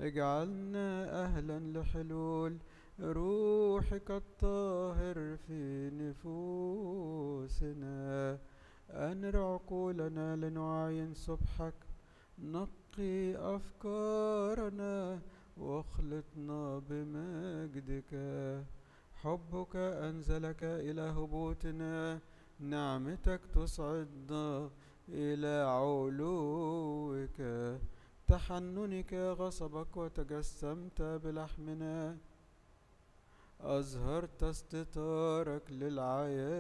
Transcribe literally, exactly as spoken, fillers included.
اجعلنا أهلا لحلول روحك الطاهر في نفوسنا. أنر عقولنا لنعاين صبحك، نقي أفكارنا واخلطنا بمجدك. حبك أنزلك إلى هبوطنا، نعمتك تصعدنا إلى علوك. تحننك غصبك وتجسمت بلحمنا، أظهرت استتارك للعيان.